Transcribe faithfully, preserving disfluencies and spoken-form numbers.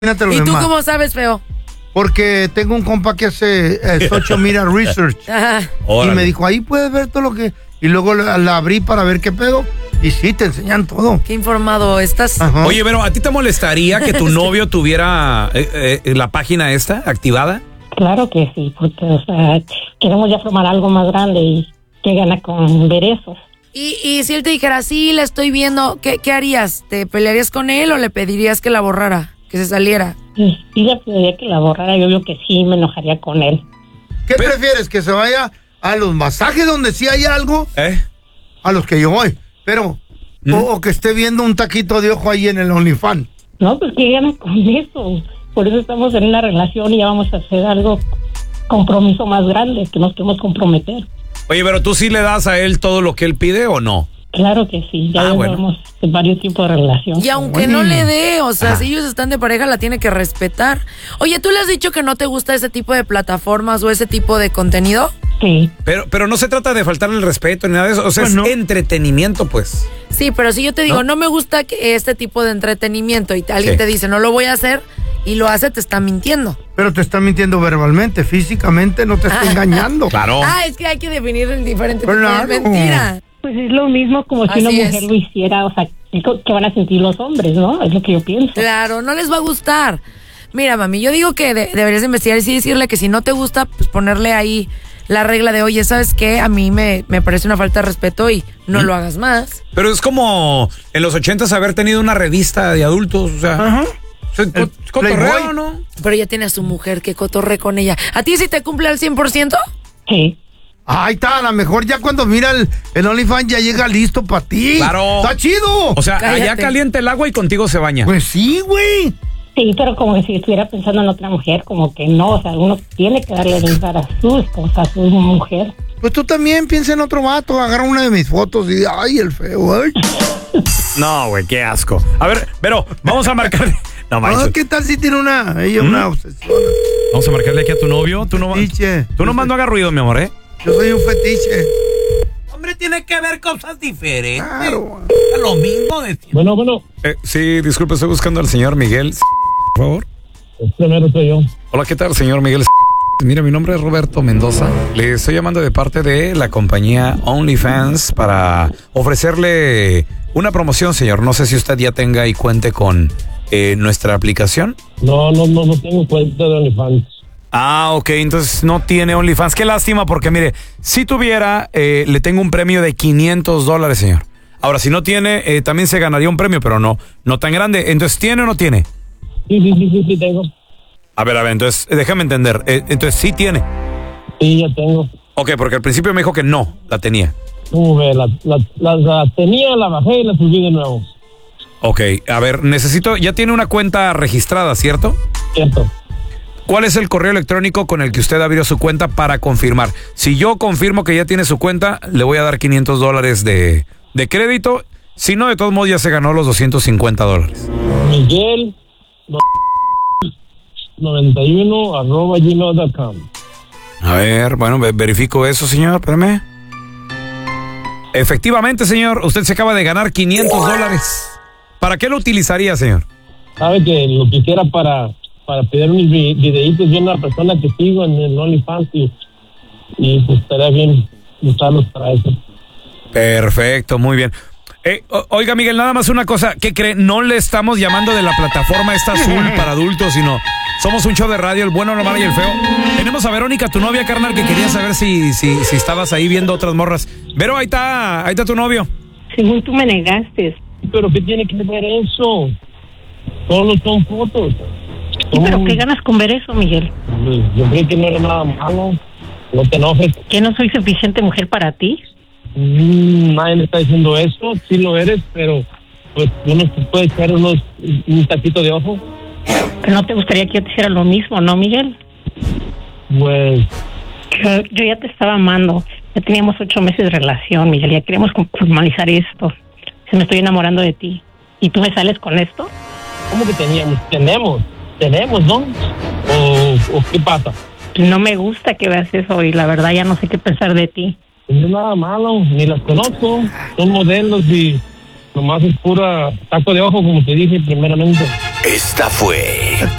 Imagínate lo ¿Y tú demás. cómo sabes, feo? Porque tengo un compa que hace eh, social media research. Ajá. Y me dijo, ahí puedes ver todo lo que... Y luego la, la abrí para ver qué pedo. Y sí, te enseñan todo. Qué informado estás. Ajá. Oye, pero ¿a ti te molestaría que tu novio tuviera eh, eh, la página esta activada? Claro que sí, porque o sea, queremos ya formar algo más grande y qué gana con ver eso. Y, y si él te dijera, sí, la estoy viendo, ¿qué, ¿qué harías? ¿Te pelearías con él o le pedirías que la borrara, que se saliera? Pues, sí le pediría que la borrara, yo creo que sí me enojaría con él. ¿Qué Pero, prefieres? ¿Que se vaya a los masajes donde sí hay algo? ¿Eh? A los que yo voy. Pero, ¿Mm? o, o que esté viendo un taquito de ojo ahí en el OnlyFans. No, pues qué gana con eso. Por eso estamos en una relación y ya vamos a hacer algo, compromiso más grande, que nos queremos comprometer. Oye, pero ¿tú sí le das a él todo lo que él pide o no? Claro que sí, ya ah, llevamos bueno. varios tipos de relación. Y aunque bueno. no le dé, o sea, Ajá. si ellos están de pareja, la tiene que respetar. Oye, ¿tú le has dicho que no te gusta ese tipo de plataformas o ese tipo de contenido? Sí. Pero, pero no se trata de faltarle el respeto ni nada de eso. O sea, Pues no. es entretenimiento, pues. Sí, pero si yo te digo, no, ¿No? no me gusta que este tipo de entretenimiento y alguien Sí. te dice, no lo voy a hacer, y lo hace, te está mintiendo. Pero te está mintiendo verbalmente, físicamente no te está engañando. Claro. Ah, es que hay que definir el diferente tipo Claro. de mentira. Pues es lo mismo como si Así una mujer es. lo hiciera, o sea, ¿qué van a sentir los hombres, no? Es lo que yo pienso. Claro, no les va a gustar. Mira, mami, yo digo que de- deberías investigar y sí decirle que si no te gusta, pues ponerle ahí la regla de, oye, ¿sabes qué? A mí me, me parece una falta de respeto y no ¿Mm? lo hagas más. Pero es como en los ochentas haber tenido una revista de adultos, o sea... Ajá. o sea, El co- cotorreo, Playboy. ¿no? Pero ella tiene a su mujer, que cotorre con ella. ¿A ti sí te cumple al cien por ciento? Sí. Ahí está, a lo mejor ya cuando mira el, el OnlyFans ya llega listo para ti. Claro. Está chido. O sea, Cállate. allá calienta el agua y contigo se baña. Pues sí, güey. Sí, pero como que si estuviera pensando en otra mujer, como que no, o sea, uno tiene que darle lugar a su esposa, a su mujer. Pues tú también piensa en otro vato, agarra una de mis fotos y ay, el feo, ay. No, güey, qué asco. A ver, pero vamos a marcarle. No Ah, manches. ¿qué tal si tiene una, ella una obsesión? Vamos a marcarle aquí a tu novio. Tú no, Fetiche. tú nomás no hagas ruido, mi amor, ¿eh? Yo soy un fetiche. Hombre, tiene que ver cosas diferentes. Claro. Es lo mismo de siempre. Bueno, bueno, Eh, sí, disculpe, estoy buscando al señor Miguel, por favor. el primero soy yo. Hola, ¿qué tal, señor Miguel? Mira, mi nombre es Roberto Mendoza. Le estoy llamando de parte de la compañía OnlyFans para ofrecerle una promoción, señor. No sé si usted ya tenga y cuente con eh, nuestra aplicación. No, no, no, no tengo cuenta de OnlyFans. Ah, ok, entonces no tiene OnlyFans. Qué lástima, porque mire, si tuviera, eh, le tengo un premio de quinientos dólares, señor. Ahora, si no tiene, eh, también se ganaría un premio, pero no, no tan grande. Entonces, ¿tiene o no tiene? Sí, sí, sí, sí, sí tengo. A ver, a ver, entonces, eh, déjame entender. Eh, entonces, sí tiene. Sí, ya tengo. Ok, porque al principio me dijo que no la tenía. ¿Cómo ve? La, la, la, la tenía, la bajé y la subí de nuevo. Ok, a ver, necesito, ya tiene una cuenta registrada, ¿cierto? Cierto. ¿Cuál es el correo electrónico con el que usted abrió su cuenta para confirmar? Si yo confirmo que ya tiene su cuenta, le voy a dar quinientos dólares de, de crédito. Si no, de todos modos ya se ganó los doscientos cincuenta dólares. Miguel noventa y uno arroba gmail punto com. A ver, bueno, ve- verifico eso, señor, espérame. Efectivamente, señor, usted se acaba de ganar quinientos dólares. ¿Para qué lo utilizaría, señor? Sabe que lo quisiera para, para pedir mis vi- videitos de una persona que sigo en el OnlyFans y, y pues estaría bien usarlos para eso. Perfecto, muy bien. Eh, o- oiga, Miguel, nada más una cosa. ¿Qué cree? No le estamos llamando de la plataforma esta azul para adultos, sino somos un show de radio, el bueno, el malo y el feo. Tenemos a Verónica, tu novia, carnal, que quería saber si, si, si estabas ahí viendo otras morras. Vero, ahí está, ahí está tu novio. Según tú me negaste. Pero ¿qué tiene que ver eso? Solo son fotos. Sí, pero ¿qué ganas con ver eso, Miguel? Yo creí que no era nada malo. No te enojes. ¿Que no soy suficiente mujer para ti? Mm, nadie me está diciendo eso. Sí lo eres, pero pues uno se puede echar unos, un taquito de ojo. ¿Que no te gustaría que yo te hiciera lo mismo, no, Miguel? Pues Yo, yo ya te estaba amando. Ya teníamos ocho meses de relación, Miguel. Ya queremos formalizar esto. Se me estoy enamorando de ti. ¿Y tú me sales con esto? ¿cómo que teníamos? Tenemos, tenemos, ¿no? ¿O, o qué pasa? No me gusta que veas eso y la verdad ya no sé qué pensar de ti. No es nada malo, ni las conozco. Son modelos y nomás es pura taco de ojo, como te dije primeramente. Esta fue